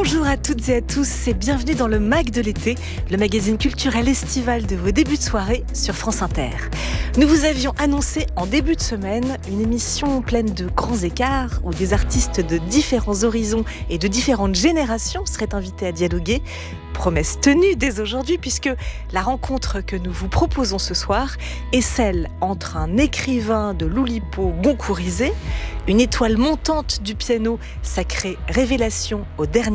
Bonjour à toutes et à tous et bienvenue dans le MAG de l'été, le magazine culturel estival de vos débuts de soirée sur France Inter. Nous vous avions annoncé en début de semaine une émission pleine de grands écarts où des artistes de différents horizons et de différentes générations seraient invités à dialoguer. Promesse tenue dès aujourd'hui puisque la rencontre que nous vous proposons ce soir est celle entre un écrivain de l'Oulipo goncourisé, une étoile montante du piano sacré révélation au dernier